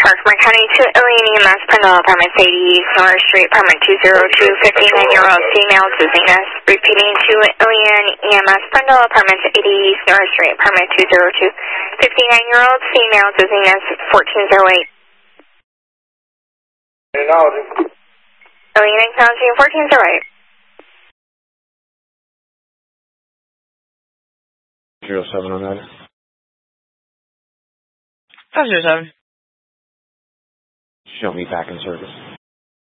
Parkmore County to Ilion EMS, Prindle Apartments 80 East North Street, Apartment 202, 59-year-old female dizziness. Repeating to Ilion EMS, Prindle Apartments 80 East North Street, Apartment 202, 59-year-old female dizziness, 1408. Ilion acknowledging 1408. 07 on that. 507. Show me back in service.